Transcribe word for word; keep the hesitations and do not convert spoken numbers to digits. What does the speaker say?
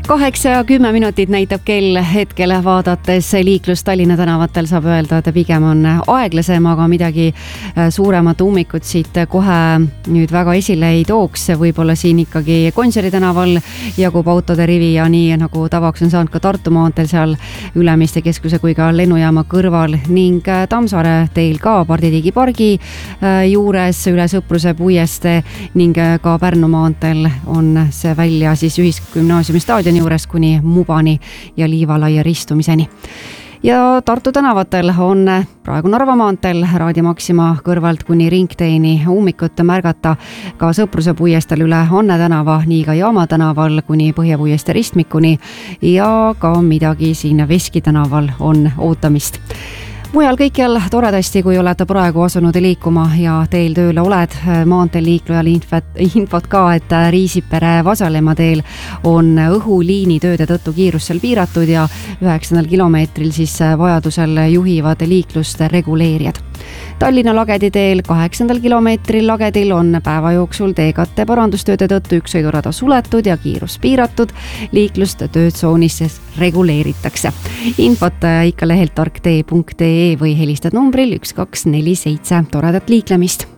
kaheksa ja kümme minutit näitab kell hetkel vaadates liiklust Tallinna tänavatel saab öelda, et pigem on aeglasem, aga midagi suuremat ummikut siit kohe nüüd väga esile ei tooks. Võib-olla siin ikkagi Gonsiori tänaval jagub autode rivi ja nii nagu tavaks on saanud ka Tartu maanteel seal Ülemiste keskuse kui ka lennujaama kõrval ning Tammsaare teel ka Parditigi pargi juures üle Sõpruse puieste ning ka Pärnu maanteel on see välja siis Ühisgümnaasiumi staadioni juures kuni Mubani ja Liivalaia ristumiseni. Ja Tartu tänavatel on praegu Narva maanteel Raadio Maxima kõrvalt kuni Ringteeni ummikut märgata ka Sõpruse puiestel üle Anne tänava, nii ka Jaama tänaval kuni Põhjapuieste ristmikuni ja ka midagi siin Veski tänaval on ootamist. Mujal kõikjal toredasti, kui olete praegu asunud liikuma ja teel tööle oled. Maanteel liiklejal infot, infot ka, et Riisipere Vasalemma teel on õhuliini tööde tõttu kiirus seal piiratud ja üheksandal kilomeetril siis vajadusel juhivad liiklust reguleerijad. Tallinna Lagedi teel kaheksandal kilomeetril Lagedil on päeva jooksul teekatte parandustööde tõttu üks sõidurada suletud ja kiirus piiratud. Liiklust töötsoonis reguleeritakse. Infot ikka lehelt tarktee punkt ee või helistad numbril üks kaks neli seitse. Toredat liiklemist!